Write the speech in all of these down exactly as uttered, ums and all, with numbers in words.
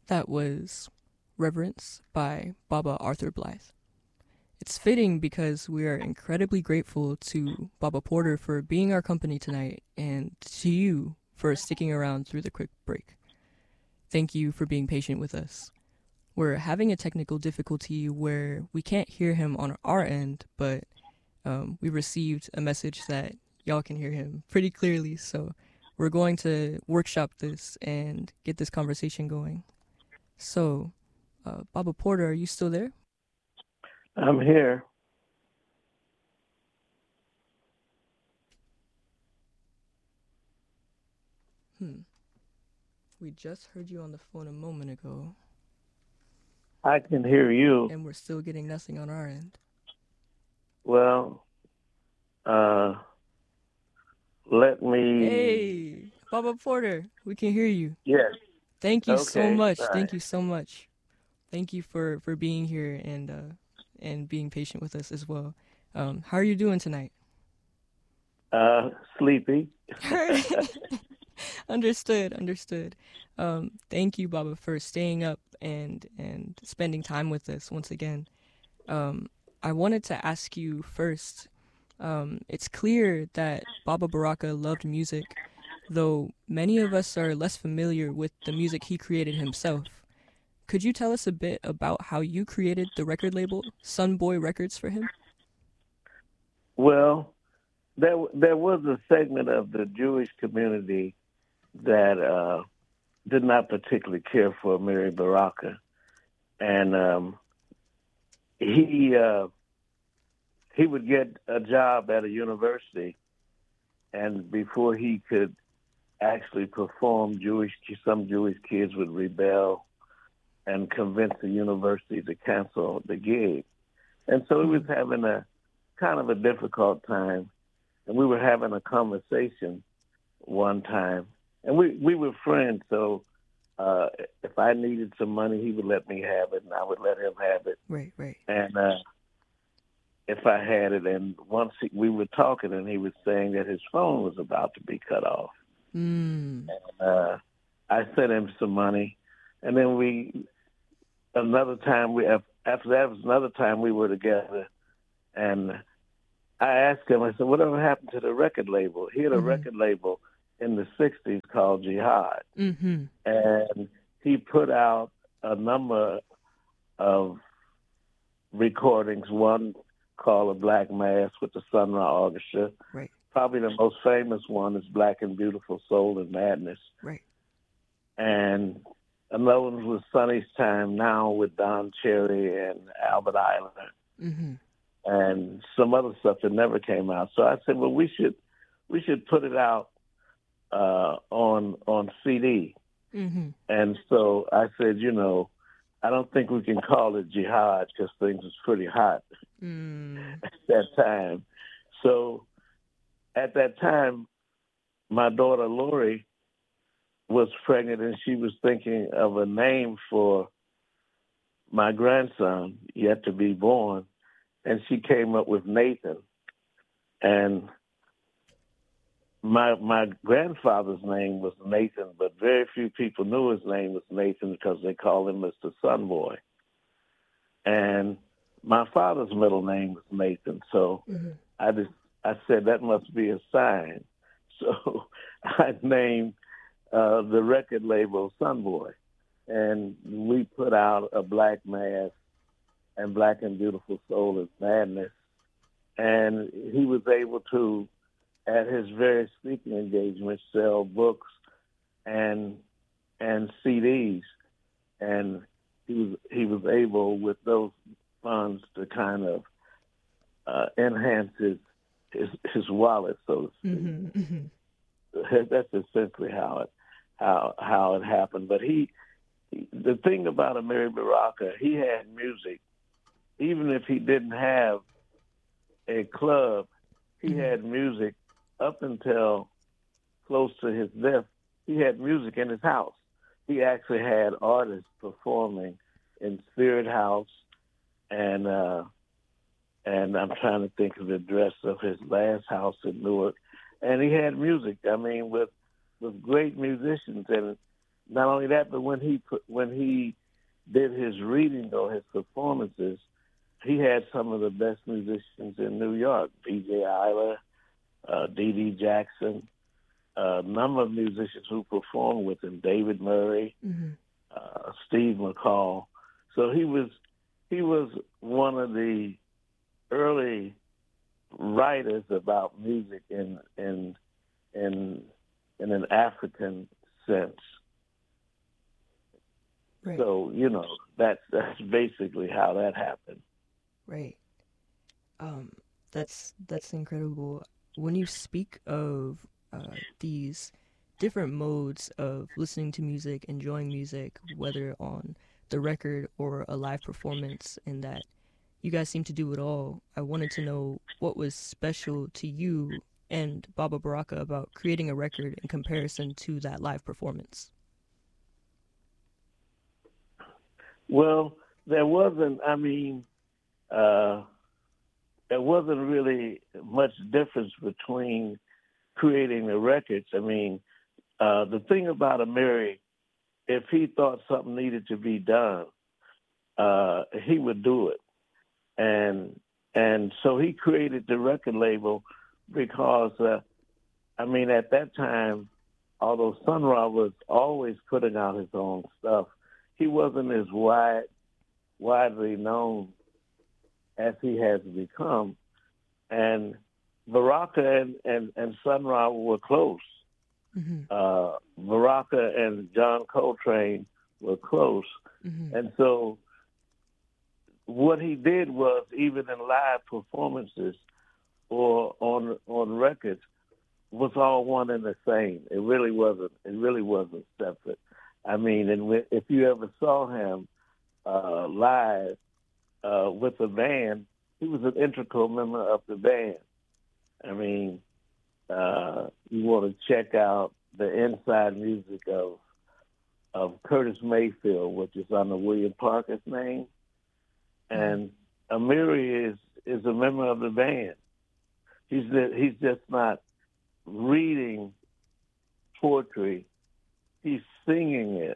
That was Reverence by Baba Arthur Blythe. It's fitting because we are incredibly grateful to Baba Porter for being our company tonight and to you for sticking around through the quick break. Thank you for being patient with us. We're having a technical difficulty where we can't hear him on our end, but um, we received a message that y'all can hear him pretty clearly, so we're going to workshop this and get this conversation going. So, uh, Baba Porter, are you still there? I'm here. Hmm. We just heard you on the phone a moment ago. I can hear you. And we're still getting nothing on our end. Well, uh, let me... Hey, Baba Porter, we can hear you. Yes. Thank you okay. so much. Right. Thank you so much. Thank you for, for being here and uh, and being patient with us as well. Um, how are you doing tonight? Uh, sleepy. Understood, understood. Um, thank you, Baba, for staying up and and spending time with us once again. Um, I wanted to ask you first. Um, it's clear that Baba Baraka loved music, though many of us are less familiar with the music he created himself. Could you tell us a bit about how you created the record label Sunboy Records for him? Well, there there was a segment of the Jewish community that uh, did not particularly care for Amiri Baraka, and um, he uh, he would get a job at a university, and before he could actually perform, Jewish some Jewish kids would rebel and convince the university to cancel the gig. And so he was having a kind of a difficult time. And we were having a conversation one time. And we, we were friends, so uh, if I needed some money, he would let me have it, and I would let him have it. Right, right. And uh, if I had it, and once he, we were talking, and he was saying that his phone was about to be cut off. Mm. And uh, I sent him some money. And then we, another time, we after that was another time we were together, and I asked him, I said, whatever happened to the record label? He had a mm-hmm. record label in the sixties called Jihad. Mm-hmm. And he put out a number of recordings, one called A Black Mass with the Sun Ra Orchestra. Right. Probably the most famous one is Black and Beautiful Soul and Madness. Right. And another one was Sonny's Time Now with Don Cherry and Albert Islander. Mm-hmm. And some other stuff that never came out. So I said, well, we should we should put it out uh, on on C D. Mm-hmm. And so I said, you know, I don't think we can call it Jihad because things was pretty hot mm. at that time. So at that time, my daughter Lori was pregnant, and she was thinking of a name for my grandson yet to be born. And she came up with Nathan. And my my grandfather's name was Nathan, but very few people knew his name was Nathan because they called him Mister Sunboy. And my father's middle name was Nathan, so mm-hmm. I just I said that must be a sign. So I named uh, the record label Sunboy, and we put out A Black Mass and Black and Beautiful Soul and Madness. And he was able to, at his various speaking engagements, sell books and and C Ds. And he was he was able, with those funds, to kind of uh, enhance his, his his wallet, so to speak. Mm-hmm. Mm-hmm. That's essentially how it how how it happened. But he, the thing about Amiri Baraka, he had music. Even if he didn't have a club, he mm-hmm. had music up until close to his death. He had music in his house. He actually had artists performing in Spirit House, and uh, and I'm trying to think of the address of his last house in Newark. And he had music, I mean, with with great musicians. And not only that, but when he put, when he did his reading or his performances, he had some of the best musicians in New York: B J Ayler, uh, Dee Dee Jackson, a number of musicians who performed with him: David Murray, mm-hmm. uh, Steve McCall. So he was he was one of the early writers about music in in in in an African sense. Right. So you know that's that's basically how that happened. Right. Um, that's that's incredible. When you speak of uh, these different modes of listening to music, enjoying music, whether on the record or a live performance, and that you guys seem to do it all, I wanted to know what was special to you and Baba Baraka about creating a record in comparison to that live performance. Well, there wasn't, I mean, uh, there wasn't really much difference between creating the records. I mean, uh, the thing about Amiri, if he thought something needed to be done, uh, he would do it. And and so he created the record label because, uh, I mean, at that time, although Sun Ra was always putting out his own stuff, he wasn't as wide, widely known as he has become. And Baraka and, and, and Sun Ra were close. Mm-hmm. Uh, Baraka and John Coltrane were close. Mm-hmm. And so what he did was, even in live performances or on on records, was all one and the same. It really wasn't. It really wasn't separate. I mean, and if you ever saw him uh, live uh, with the band, he was an integral member of the band. I mean, uh, you want to check out the inside music of of Curtis Mayfield, which is under William Parker's name, and Amiri is is a member of the band. He's he's just not reading poetry; he's singing it.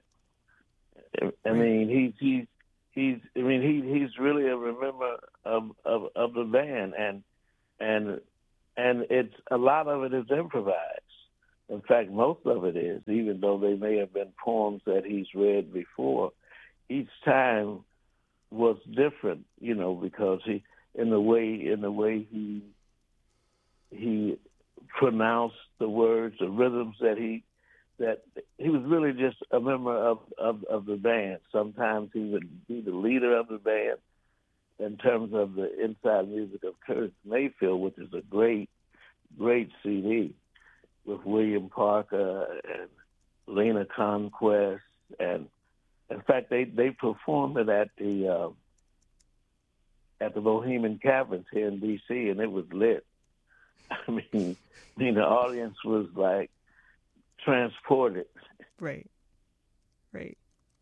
I mean, he's he's he's. I mean, he he's really a member of, of of the band, and and and it's a lot of it is improvised. In fact, most of it is, even though they may have been poems that he's read before. Each time was different, you know, because he in the way in the way he he pronounced the words, the rhythms that he that he was really just a member of, of, of the band. Sometimes he would be the leader of the band in terms of the inside music of Curtis Mayfield, which is a great, great C D with William Parker and Lena Conquest. And in fact, they, they performed it at the uh, at the Bohemian Caverns here in D C, and it was lit. I mean, I mean the audience was like transported. Right, right.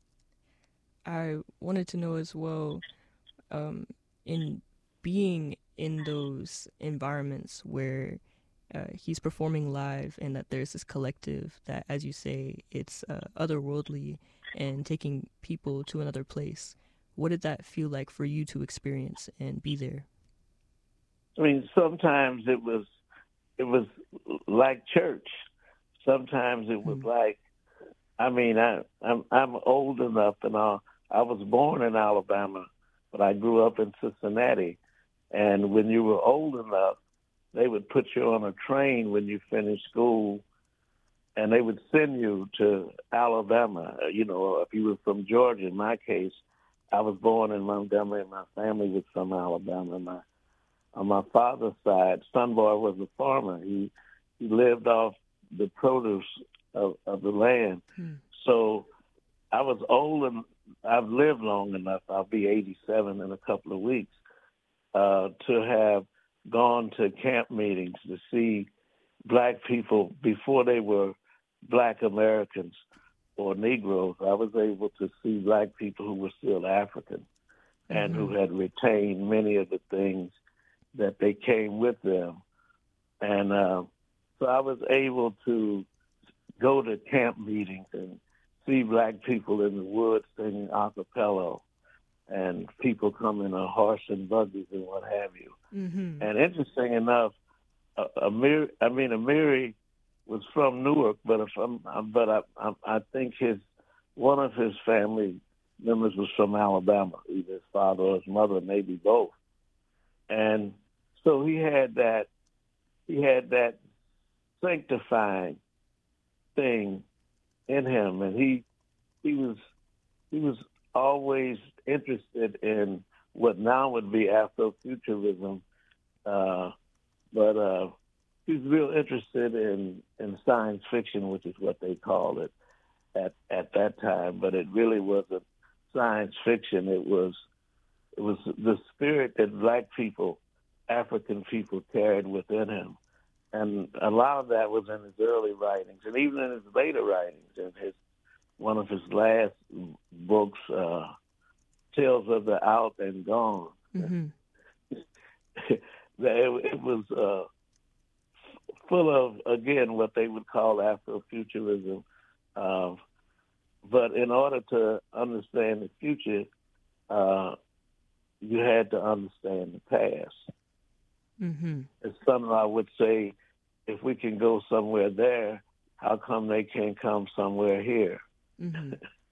I wanted to know as well, um, in being in those environments where uh, he's performing live and that there's this collective that, as you say, it's uh, otherworldly and taking people to another place. What did that feel like for you to experience and be there? I mean, sometimes it was it was like church. Sometimes it was mm. like, I mean, I, I'm I'm old enough, and I I was born in Alabama, but I grew up in Cincinnati. And when you were old enough, they would put you on a train when you finished school, and they would send you to Alabama. You know, if you were from Georgia, in my case, I was born in Montgomery, and my family was from Alabama. My on my father's side, Sunboy was a farmer. He he lived off the produce of, of the land. Hmm. So I was old, and I've lived long enough. I'll be eighty-seven in a couple of weeks uh, to have gone to camp meetings to see black people before they were black Americans or Negroes. I was able to see black people who were still African and mm-hmm. who had retained many of the things that they came with them. And uh, so I was able to go to camp meetings and see black people in the woods singing a cappella, and people come in a horse and buggies and what have you. Mm-hmm. And interesting enough, uh, Amir, I mean, Amiri was from Newark, but if I'm, but I, I, I think his one of his family members was from Alabama, either his father or his mother, maybe both. And so he had that, he had that sanctifying thing in him, and he he was he was always interested in what now would be Afrofuturism, uh, but uh, he was real interested in, in science fiction, which is what they called it at at that time. But it really wasn't science fiction. It was it was the spirit that black people, African people, carried within him. And a lot of that was in his early writings, and even in his later writings. In his one of his last books, uh, "Tales of the Out and Gone," Mm-hmm. it, it was uh, full of, again, what they would call Afrofuturism. Uh, but in order to understand the future, uh, you had to understand the past. Mm-hmm. As some I would say, if we can go somewhere there, how come they can't come somewhere here? Mm-hmm.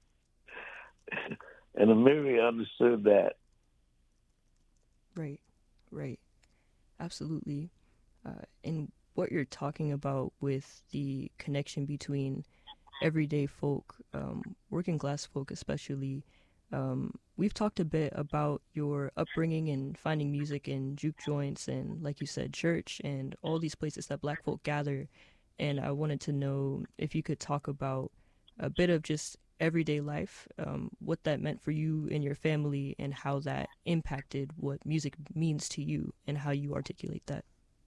And Amiri understood that. Right, right. Absolutely. Uh, and what you're talking about with the connection between everyday folk, um, working class folk especially, um, we've talked a bit about your upbringing and finding music in juke joints and, like you said, church and all these places that black folk gather. And I wanted to know if you could talk about a bit of just everyday life, um, what that meant for you and your family, and how that impacted what music means to you and how you articulate that.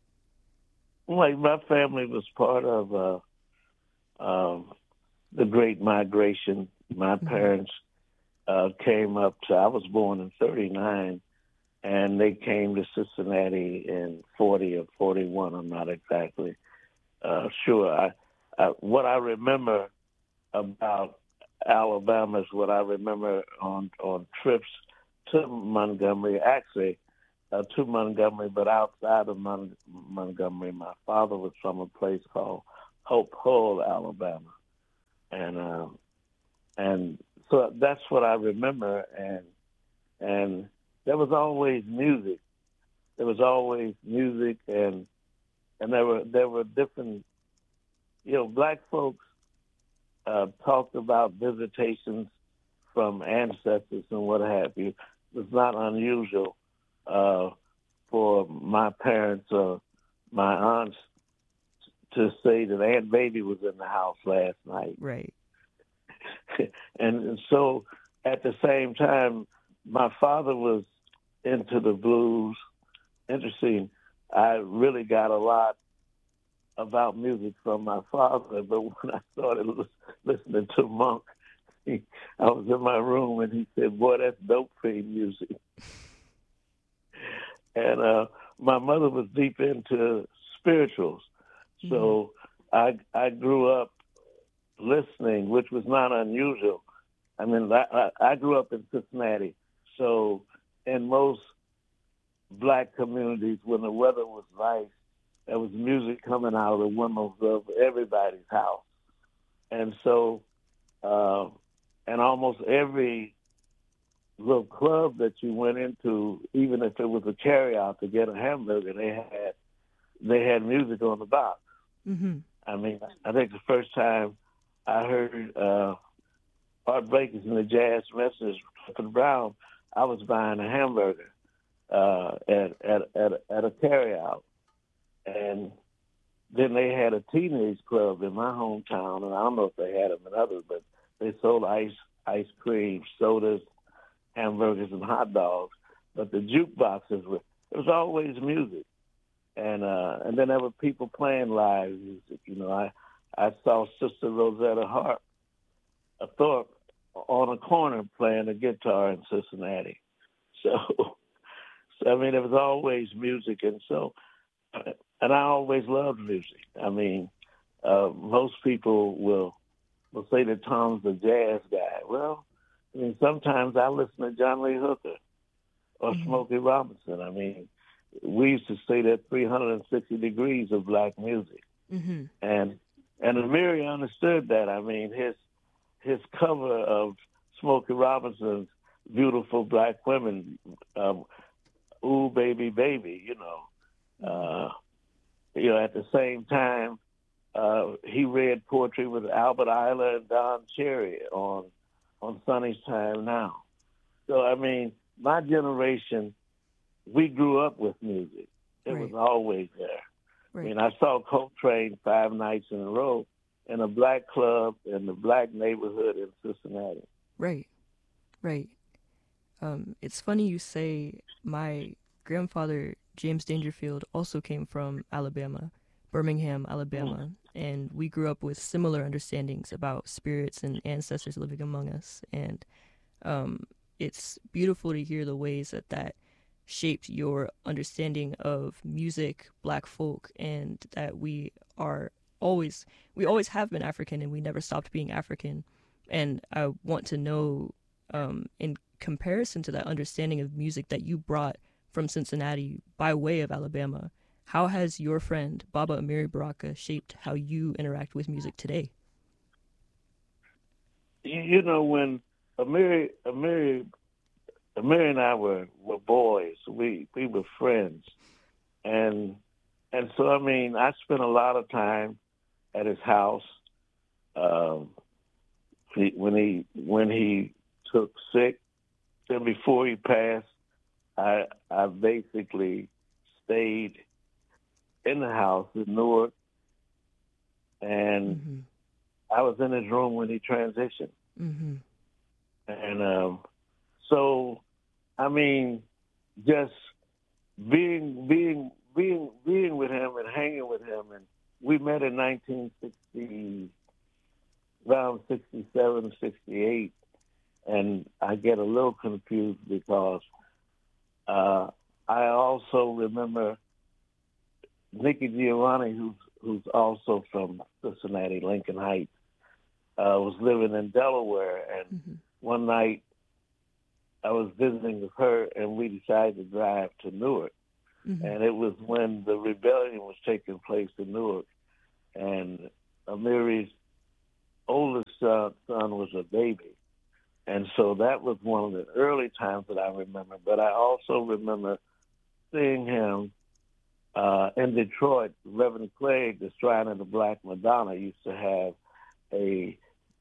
Like, my family was part of uh, um, the Great Migration. My Mm-hmm. parents uh, came up to, I was born in thirty-nine, and they came to Cincinnati in forty or forty-one. I'm not exactly uh, sure. I, I, what I remember about Alabama is what I remember on, on trips to Montgomery, actually uh, to Montgomery, but outside of Mon- Montgomery. My father was from a place called Hope Hull, Alabama. And uh, and so that's what I remember. And and there was always music. There was always music, and and there were there were different, you know, black folks uh, talked about visitations from ancestors and what have you. It was not unusual uh, for my parents or my aunts to say that Aunt Baby was in the house last night. Right. and, and so at the same time, my father was into the blues. Interesting. I really got a lot about music from my father, but when I started listening to Monk, he, I was in my room and he said, "Boy, that's dope fiend music." And uh, my mother was deep into spirituals. So mm-hmm. I I grew up listening, which was not unusual. I mean, I, I grew up in Cincinnati, so in most black communities, when the weather was nice, there was music coming out of the windows of everybody's house. And so, uh, and almost every little club that you went into, even if it was a carryout to get a hamburger, they had they had music on the box. Mm-hmm. I mean, I think the first time I heard uh, Art Blakey's and the Jazz Messengers, Clifford Brown, I was buying a hamburger uh, at, at at at a carryout, and then they had a teenage club in my hometown, and I don't know if they had them in others, but they sold ice ice cream, sodas, hamburgers, and hot dogs. But the jukeboxes were there was always music. And uh, and then there were people playing live music. You know, I I saw Sister Rosetta Hart, a Thorpe, on a corner playing a guitar in Cincinnati. So, so I mean, there was always music, and so, and I always loved music. I mean, uh, most people will will say that Tom's a jazz guy. Well, I mean, sometimes I listen to John Lee Hooker or mm-hmm. Smokey Robinson. I mean, we used to say that three hundred sixty degrees of black music. Mm-hmm. And and Amiri understood that. I mean, his his cover of Smokey Robinson's Beautiful Black Women, um, Ooh, Baby, Baby, you know. Uh, you know, at the same time, uh, he read poetry with Albert Ayler and Don Cherry on on Sonny's Time Now. So, I mean, my generation, we grew up with music. It right. was always there. Right. I mean, I saw Coltrane five nights in a row in a black club in the black neighborhood in Cincinnati. Right, right. Um, it's funny you say my grandfather, James Dangerfield, also came from Alabama, Birmingham, Alabama, mm. and we grew up with similar understandings about spirits and ancestors living among us. And um, it's beautiful to hear the ways that that shaped your understanding of music, black folk, and that we are always, we always have been African and we never stopped being African. And I want to know, um, in comparison to that understanding of music that you brought from Cincinnati by way of Alabama, how has your friend Baba Amiri Baraka shaped how you interact with music today? You know, when Amiri, Amiri, Amiri and I were, were boys, we we were friends, and and so I mean, I spent a lot of time at his house. Um, he, when he when he took sick, then before he passed, I I basically stayed in the house in Newark, and mm-hmm. I was in his room when he transitioned. Mm-hmm. And um, so, I mean, just being being being being with him and hanging with him, and we met in nineteen sixty, around sixty-seven, sixty-eight, and I get a little confused because uh, I also remember Nikki Giovanni, who's who's also from Cincinnati, Lincoln Heights, uh, was living in Delaware, and mm-hmm. one night I was visiting with her, and we decided to drive to Newark. Mm-hmm. And it was when the rebellion was taking place in Newark, and Amiri's oldest son, son was a baby. And so that was one of the early times that I remember. But I also remember seeing him uh, in Detroit. Reverend Clegg, the Shrine of the Black Madonna, used to have a,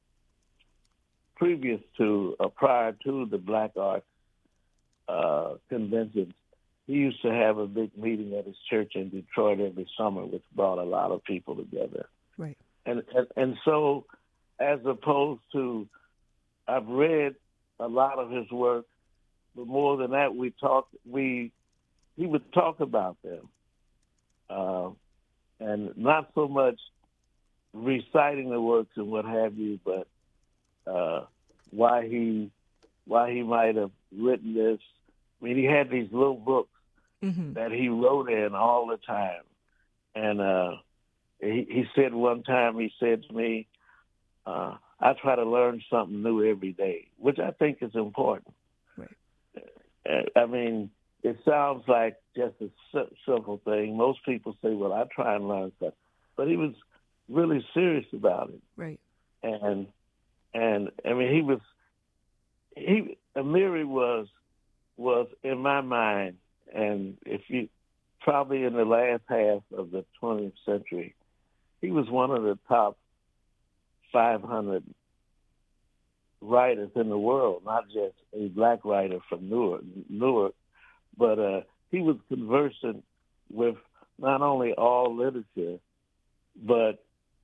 previous to, uh, prior to the Black Arts uh, conventions, he used to have a big meeting at his church in Detroit every summer, which brought a lot of people together. Right. And and, and so, as opposed to, I've read a lot of his work, but more than that, we talked. We he would talk about them, uh, and not so much reciting the works and what have you, but uh, why he why he might have written this. I mean, he had these little books mm-hmm. that he wrote in all the time, and uh, he, he said one time, he said to me, uh, I try to learn something new every day, which I think is important. Right. I mean, it sounds like just a simple thing. Most people say, well, I try and learn stuff. But he was really serious about it. Right. And, and I mean, he was, he, Amiri was, was in my mind, and if you, probably in the last half of the twentieth century, he was one of the top five hundred writers in the world, not just a black writer from Newark, Newark but uh, he was conversant with not only all literature, but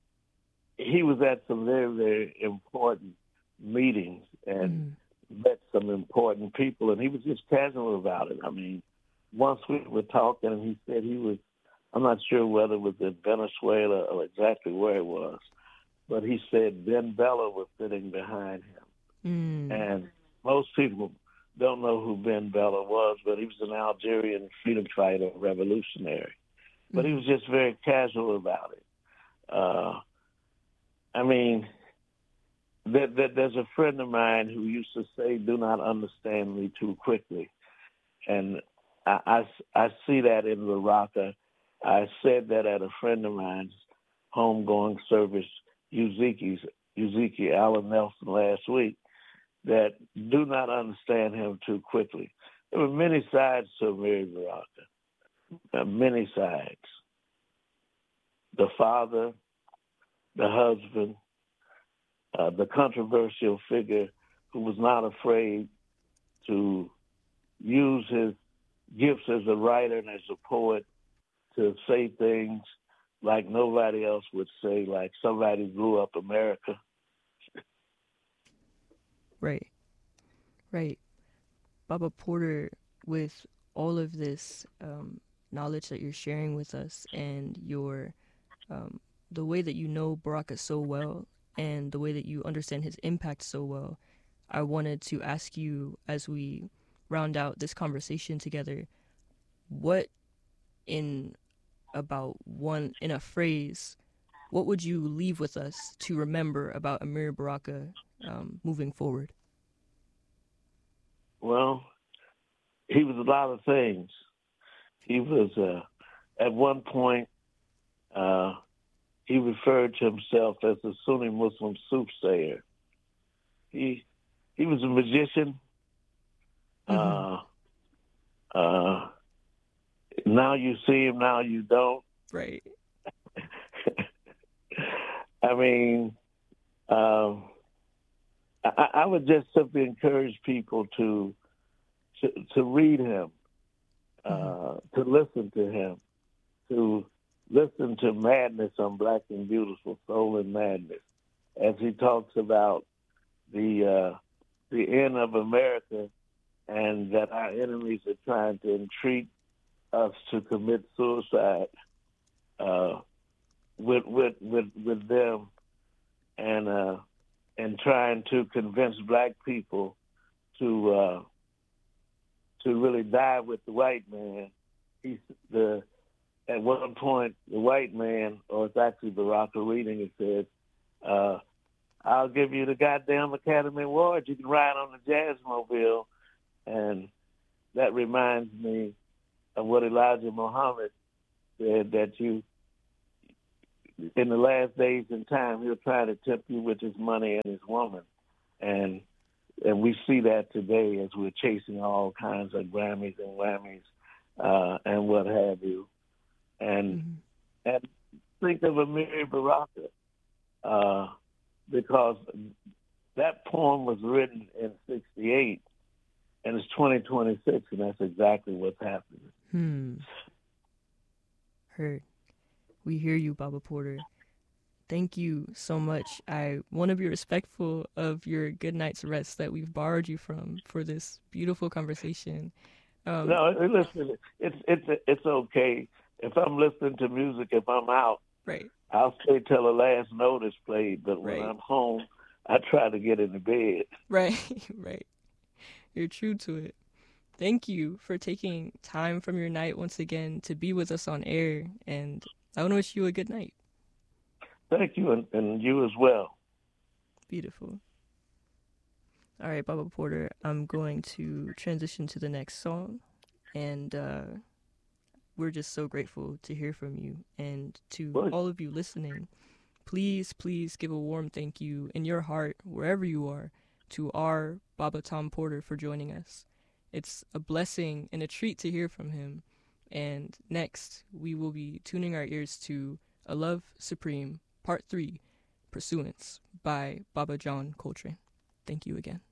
he was at some very, very important meetings and mm. met some important people, and he was just casual about it. I mean, once we were talking, and he said he was, I'm not sure whether it was in Venezuela or exactly where it was, but he said Ben Bella was sitting behind him. Mm. And most people don't know who Ben Bella was, but he was an Algerian freedom fighter, revolutionary. Mm. But he was just very casual about it. Uh, I mean, there, there, there's a friend of mine who used to say, "Do not understand me too quickly," and I, I, I see that in Baraka. I said that at a friend of mine's homegoing service, Uziki's, Uziki Alan Nelson, last week, that do not understand him too quickly. There were many sides to Amiri Baraka, uh, many sides. The father, the husband, uh, the controversial figure who was not afraid to use his gifts as a writer and as a poet to say things like nobody else would say, like somebody grew up America. Right, right. Baba Porter, with all of this um, knowledge that you're sharing with us and your um, the way that you know Baraka so well and the way that you understand his impact so well, I wanted to ask you, as we round out this conversation together, what in about one, in a phrase, what would you leave with us to remember about Amiri Baraka um, moving forward? Well, he was a lot of things. He was, uh, at one point, uh, he referred to himself as a Sunni Muslim soothsayer. He he was a magician. Mm-hmm. Uh, uh, now you see him, now you don't. Right. I mean, um, I, I would just simply encourage people to to, to read him, uh, mm-hmm. to listen to him, to listen to Madness on Black and Beautiful, Soul and Madness, as he talks about the uh, the end of America and that our enemies are trying to entreat us to commit suicide uh, with, with with with them, and uh, and trying to convince black people to uh, to really die with the white man. He's the at one point the white man, or it's actually Baraka reading it, says, uh, "I'll give you the goddamn Academy Award. You can ride on the Jazzmobile," and that reminds me of what Elijah Muhammad said, that you, in the last days and time, he'll try to tempt you with his money and his woman. And and we see that today as we're chasing all kinds of Grammys and Whammys uh, and what have you. And mm-hmm. and think of Amiri Baraka, uh, because that poem was written in sixty-eight, and it's twenty twenty-six, and that's exactly what's happening. Hmm. Heard. We hear you, Baba Porter. Thank you so much. I want to be respectful of your good night's rest that we've borrowed you from for this beautiful conversation. Um, no, listen, it's it's it's okay. If I'm listening to music, if I'm out, right, I'll stay till the last note is played. But when right. I'm home, I try to get into bed. Right, right. You're true to it. Thank you for taking time from your night once again to be with us on air, and I want to wish you a good night. Thank you, and, and you as well. Beautiful. All right, Baba Porter, I'm going to transition to the next song, and uh, we're just so grateful to hear from you, and to Well, all of you listening, please, please give a warm thank you in your heart, wherever you are, to our Baba Tom Porter for joining us. It's a blessing and a treat to hear from him. And next, we will be tuning our ears to A Love Supreme, Part three, Pursuance by Baba John Coltrane. Thank you again.